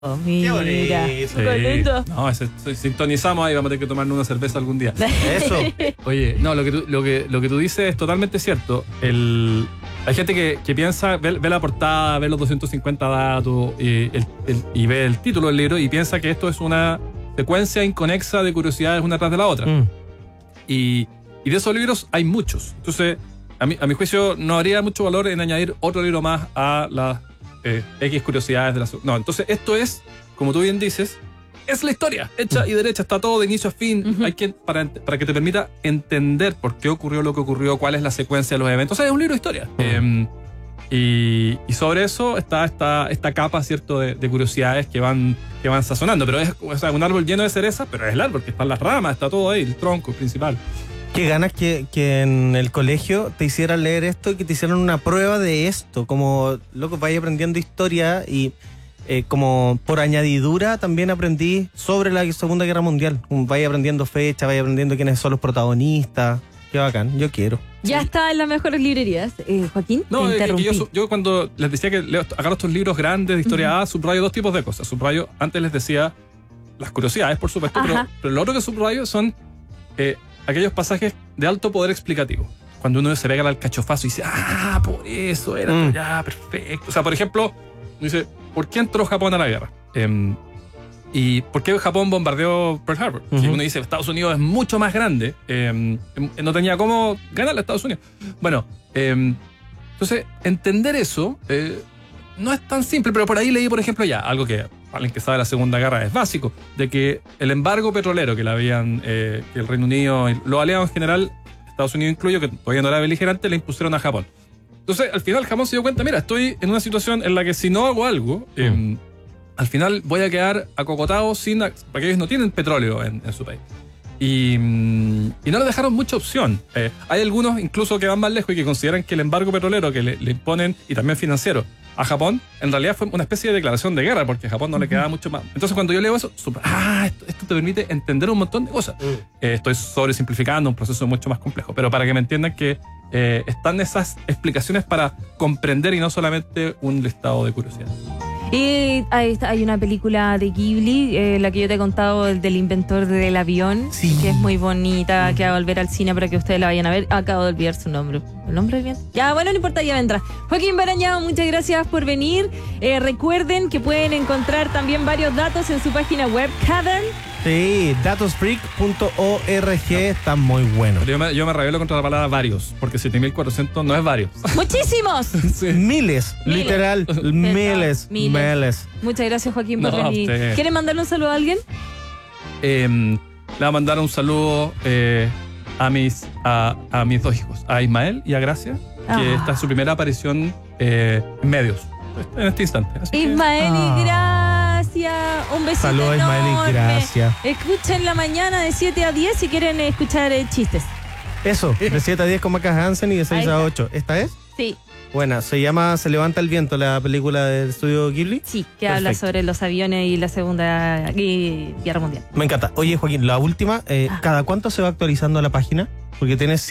Mira, qué bonito. Sí. No, sintonizamos ahí, vamos a tener que tomarnos una cerveza algún día. Eso. Oye, no, lo que tú dices es totalmente cierto. Hay gente que piensa, ve la portada, ve los 250 datos y ve el título del libro y piensa que esto es una secuencia inconexa de curiosidades una tras de la otra. Y de esos libros hay muchos. Entonces, a mi juicio, no habría mucho valor en añadir otro libro más a las X curiosidades de la... No, entonces esto es, como tú bien dices, es la historia, hecha y derecha, está todo de inicio a fin. Hay que, para que te permita entender por qué ocurrió lo que ocurrió, cuál es la secuencia de los eventos. O sea, es un libro de historia. Y sobre eso está esta capa, ¿cierto?, de curiosidades que van sazonando. Pero es, o sea, un árbol lleno de cerezas, pero es el árbol, que están las ramas, está todo ahí, el tronco principal. Qué ganas que en el colegio te hicieran leer esto y que te hicieran una prueba de esto. Como, loco, vaya aprendiendo historia y como por añadidura también aprendí sobre la Segunda Guerra Mundial. Vaya aprendiendo fecha, vaya aprendiendo quiénes son los protagonistas. Qué bacán, yo quiero. Ya está en las mejores librerías. Joaquín, no, te interrumpí. yo cuando les decía que agarro estos libros grandes de historia A, subrayo dos tipos de cosas. Subrayo, antes les decía las curiosidades, por supuesto, pero lo otro que subrayo son... aquellos pasajes de alto poder explicativo. Cuando uno se pega al cachofazo y dice, por eso era, ya, perfecto. O sea, por ejemplo, dice, ¿por qué entró Japón a la guerra? ¿Y por qué Japón bombardeó Pearl Harbor? Y uno dice, Estados Unidos es mucho más grande, no tenía cómo ganarle a Estados Unidos. Bueno, entonces, entender eso no es tan simple, pero por ahí leí, por ejemplo, ya, algo que alguien que sabe la Segunda Guerra es básico, de que el embargo petrolero que que el Reino Unido y los aliados en general, Estados Unidos incluido, que todavía no era beligerante, le impusieron a Japón. Entonces, al final Japón se dio cuenta, mira, estoy en una situación en la que si no hago algo, al final voy a quedar acocotado porque ellos no tienen petróleo en su país. Y no le dejaron mucha opción. Hay algunos incluso que van más lejos y que consideran que el embargo petrolero que le imponen, y también financiero, a Japón, en realidad fue una especie de declaración de guerra, porque a Japón no le quedaba mucho más. Entonces, cuando yo leo eso, esto te permite entender un montón de cosas. Estoy sobresimplificando un proceso mucho más complejo, pero para que me entiendan que están esas explicaciones para comprender y no solamente un listado de curiosidades. Y hay una película de Ghibli, la que yo te he contado, del inventor del avión, que es muy bonita, que va a volver al cine para que ustedes la vayan a ver. Acabo de olvidar su nombre. ¿El nombre bien? Ya, bueno, no importa, ya vendrá. Joaquín Barañao, muchas gracias por venir. Recuerden que pueden encontrar también varios datos en su página web, Cavern. Sí, datosfreak.org, está muy bueno. Yo me rebelo contra la palabra varios, porque 7400 no es varios. ¡Muchísimos! Sí. Miles, literal, miles. Muchas gracias, Joaquín, por venir. ¿Quieren mandarle un saludo a alguien? Le voy a mandar un saludo a mis dos hijos, a Ismael y a Gracia, que esta es su primera aparición en medios en este instante. Ismael y Gracia, un besito saludos enorme. A Ismael y Gracia. Escuchen la mañana de 7 a 10 si quieren escuchar chistes. Eso, de 7 a 10 con Maca Hansen y de 6 a 8. ¿Esta es? Sí. Buena, se llama Se levanta el viento, la película del estudio Ghibli. Sí, que habla sobre los aviones y la Segunda Guerra Mundial. Me encanta. Oye, Joaquín, la última, ¿cada cuánto se va actualizando la página? Porque tienes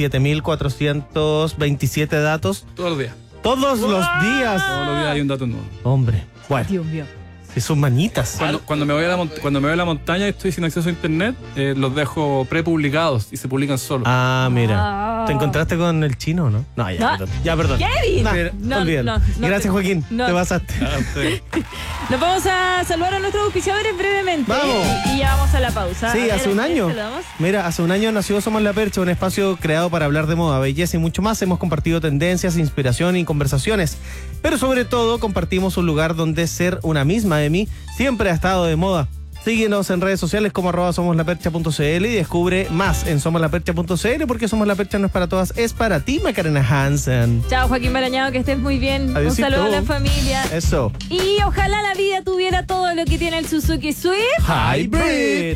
7.427 datos. Todos los días. Todos los días. Todos los días hay un dato nuevo. Hombre, bueno. Dios mío. Sí, son manitas. Cuando me voy a la montaña y estoy sin acceso a internet, los dejo prepublicados y se publican solos. Mira. ¿Te encontraste con el chino, no? No, ya, perdón. Kevin. Olvídalo. Gracias, Joaquín. Te pasaste. Nos vamos a saludar a nuestros auspiciadores brevemente. ¡Vamos! Y ya vamos a la pausa. Sí, hace un año. Mira, hace un año nació Somos la Percha, un espacio creado para hablar de moda, belleza y mucho más. Hemos compartido tendencias, inspiración y conversaciones. Pero sobre todo, compartimos un lugar donde ser una misma de mí siempre ha estado de moda. Síguenos en redes sociales como @somoslapercha.cl y descubre más en somoslapercha.cl, porque Somos la Percha no es para todas, es para ti, Macarena Hansen. Chao, Joaquín Barañao, que estés muy bien. Adiósito. Un saludo a la familia. Eso. Y ojalá la vida tuviera todo lo que tiene el Suzuki Swift Hybrid.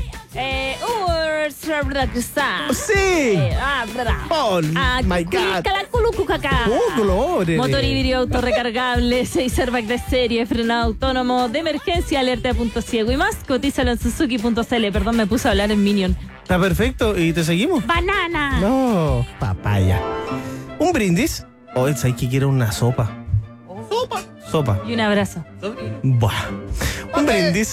Sí. Oh, my God. Oh, gloria. Motor híbrido autorrecargable, 6 airbags de serie, frenado autónomo, de emergencia, alerta de punto ciego y más. Cotízalo en Suzuki.cl. Perdón, me puse a hablar en Minion. Está perfecto. ¿Y te seguimos? ¡Banana! No, papaya. ¿Un brindis? ¿sabes que quiero una sopa? Sopa. Y un abrazo. Buah. Un Un brindis.